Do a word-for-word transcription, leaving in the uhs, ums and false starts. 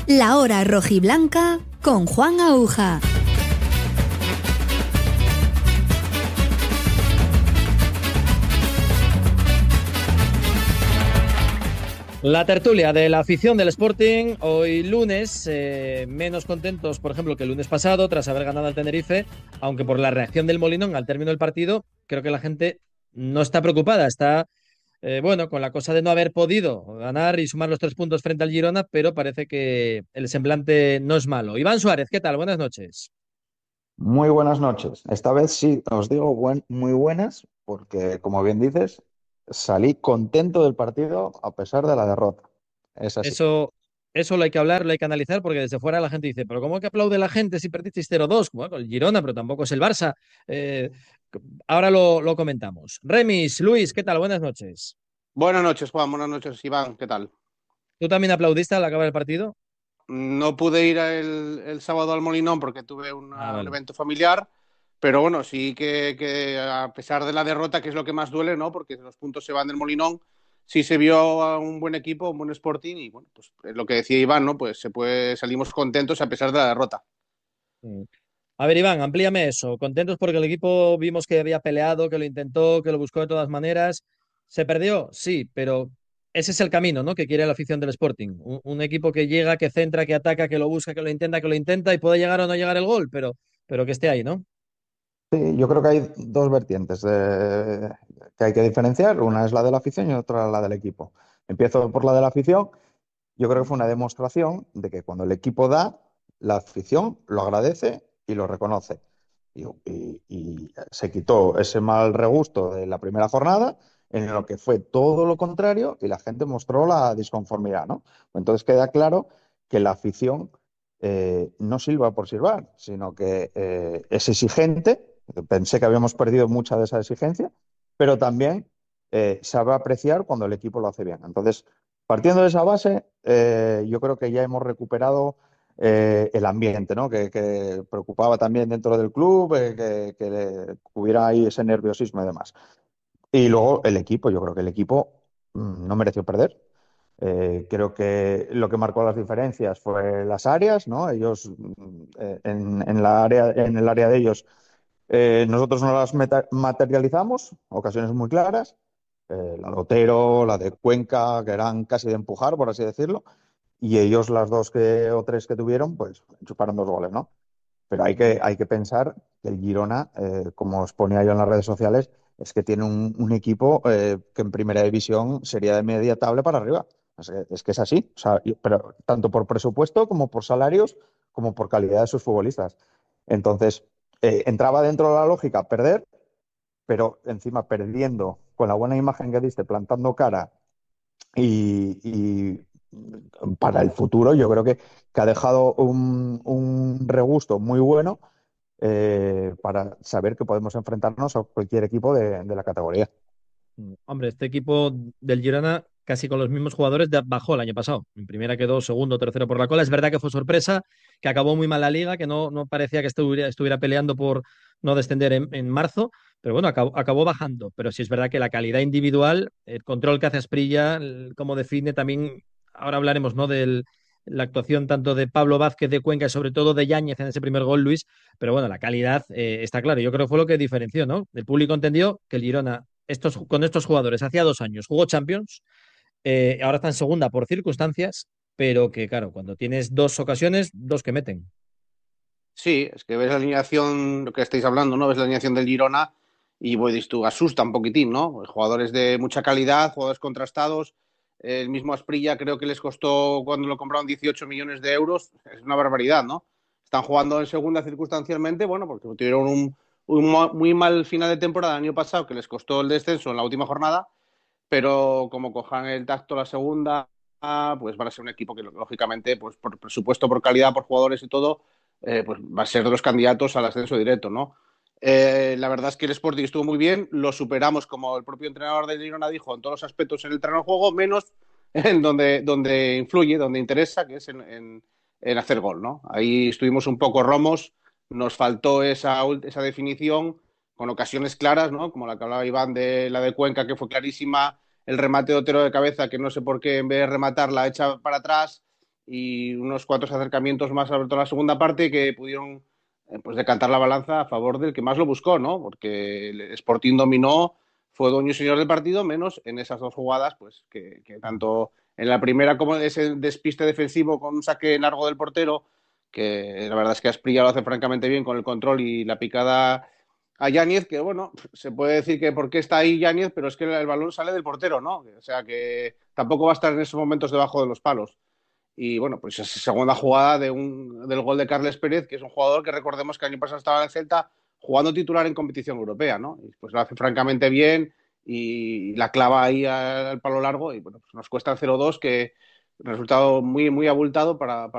La hora rojiblanca con Juan Aguja. La tertulia de la afición del Sporting, hoy lunes, eh, menos contentos, por ejemplo, que el lunes pasado, tras haber ganado al Tenerife, aunque por la reacción del Molinón al término del partido, creo que la gente no está preocupada, está, eh, bueno, con la cosa de no haber podido ganar y sumar los tres puntos frente al Girona, pero parece que el semblante no es malo. Iván Suárez, ¿qué tal? Buenas noches. Muy buenas noches. Esta vez sí, os digo buen- muy buenas, porque como bien dices, salí contento del partido a pesar de la derrota. Es así. Eso, eso lo hay que hablar, lo hay que analizar, porque desde fuera la gente dice, pero ¿cómo que aplaude la gente si perdisteis cero dos? Bueno, el Girona, pero tampoco es el Barça. Eh, ahora lo, lo comentamos. Remis, Luis, ¿qué tal? Buenas noches. Buenas noches, Juan. Buenas noches, Iván. ¿Qué tal? ¿Tú también aplaudiste al acabar el partido? No pude ir el, el sábado al Molinón porque tuve Ah, una- un vale. evento familiar, pero bueno, sí que, que a pesar de la derrota, que es lo que más duele, ¿no? Porque los puntos se van del Molinón, sí se vio a un buen equipo, un buen Sporting y bueno, pues es lo que decía Iván, ¿no? Pues se puede, salimos contentos a pesar de la derrota. Mm. A ver, Iván, amplíame eso. Contentos porque el equipo vimos que había peleado, que lo intentó, que lo buscó de todas maneras. ¿Se perdió? Sí, pero ese es el camino, ¿no? Que quiere la afición del Sporting. Un, un equipo que llega, que centra, que ataca, que lo busca, que lo intenta, que lo intenta y puede llegar o no llegar el gol, pero, pero que esté ahí, ¿no? Sí, yo creo que hay dos vertientes de- que hay que diferenciar. Una es la de la afición y otra la del equipo. Empiezo por la de la afición. Yo creo que fue una demostración de que cuando el equipo da, la afición lo agradece y lo reconoce. Y, y- y se quitó ese mal regusto de la primera jornada, en lo que fue todo lo contrario y la gente mostró la disconformidad, ¿no? Entonces queda claro que la afición eh, no silba por silbar, sino que eh, es exigente. Pensé que habíamos perdido mucha de esa exigencia, pero también eh, sabe apreciar cuando el equipo lo hace bien. Entonces, partiendo de esa base, eh, yo creo que ya hemos recuperado eh, el ambiente, ¿no? Que, que preocupaba también dentro del club, eh, que, que le- hubiera ahí ese nerviosismo y demás. Y luego el equipo, yo creo que el equipo mm, no mereció perder. Eh, creo que lo que marcó las diferencias fue las áreas, ¿no? Ellos mm, eh, en, en la área, en el área de ellos, eh, nosotros no las meta- materializamos, ocasiones muy claras, eh, la de Otero, la de Cuenca, que eran casi de empujar, por así decirlo, y ellos las dos que, o tres que tuvieron, pues chuparon dos goles, ¿no? Pero hay que, hay que pensar que el Girona, eh, como os ponía yo en las redes sociales, es que tiene un, un equipo eh, que en primera división sería de media tabla para arriba. Es que es, que es así, o sea, y- pero tanto por presupuesto como por salarios, como por calidad de sus futbolistas. Entonces, eh, entraba dentro de la lógica perder, pero encima perdiendo con la buena imagen que diste, plantando cara y, y para el futuro yo creo que, que ha dejado un, un regusto muy bueno eh, para saber que podemos enfrentarnos a cualquier equipo de, de la categoría. Mm. Hombre, este equipo del Girona, casi con los mismos jugadores, de- bajó el año pasado. En primera quedó segundo, tercero por la cola. Es verdad que fue sorpresa, que acabó muy mal la liga, que no, no parecía que estuviera, estuviera peleando por no descender en, en marzo, pero bueno, acabó, acabó bajando. Pero sí es verdad que la calidad individual, el control que hace Asprilla, el- cómo define también, ahora hablaremos, ¿no? De la actuación tanto de Pablo Vázquez de Cuenca y sobre todo de Yáñez en ese primer gol, Luis, pero bueno, la calidad eh, está claro. Yo creo que fue lo que diferenció, ¿no? El público entendió que el Girona estos, con estos jugadores hacía dos años jugó Champions, eh, ahora está en segunda por circunstancias, pero que claro, cuando tienes dos ocasiones, dos que meten. Sí, es que ves la alineación, lo que estáis hablando, ¿no? Ves la alineación del Girona y pues, tú asusta un poquitín, ¿no? Jugadores de mucha calidad, jugadores contrastados. El mismo Asprilla creo que les costó cuando lo compraron dieciocho millones de euros. Es una barbaridad, ¿no? Están jugando en segunda circunstancialmente, bueno, porque tuvieron un, un muy mal final de temporada el año pasado que les costó el descenso en la última jornada, pero como cojan el tacto la segunda, pues van a ser un equipo que lógicamente, pues por presupuesto, por calidad, por jugadores y todo, eh, pues va a ser de los candidatos al ascenso directo, ¿no? Eh, la verdad es que el Sporting estuvo muy bien, lo superamos como el propio entrenador de Girona dijo en todos los aspectos en el terreno de juego, menos en donde, donde influye, donde interesa, que es en, en, en hacer gol, ¿no? Ahí estuvimos un poco romos, nos faltó esa, esa definición con ocasiones claras, ¿no? Como la que hablaba Iván de la de Cuenca, que fue clarísima, el remate de Otero de cabeza, que no sé por qué en vez de rematarla echa para atrás, y unos cuantos acercamientos más, sobre todo en la segunda parte, que pudieron eh, pues decantar la balanza a favor del que más lo buscó, ¿no? Porque el Sporting dominó, fue dueño y señor del partido, menos en esas dos jugadas, pues que, que tanto en la primera como ese despiste defensivo con un saque largo del portero, que la verdad es que Asprilla lo hace francamente bien con el control y la picada a Yáñez, que bueno, se puede decir que por qué está ahí Yáñez, pero es que el balón sale del portero, ¿no? O sea que tampoco va a estar en esos momentos debajo de los palos. Y bueno, pues esa segunda jugada de un, del gol de Carles Pérez, que es un jugador que recordemos que el año pasado estaba en el Celta jugando titular en competición europea, ¿no? Y pues lo hace francamente bien y la clava ahí al, al palo largo y bueno, pues nos cuesta el cero dos, que resultado muy, muy abultado para, para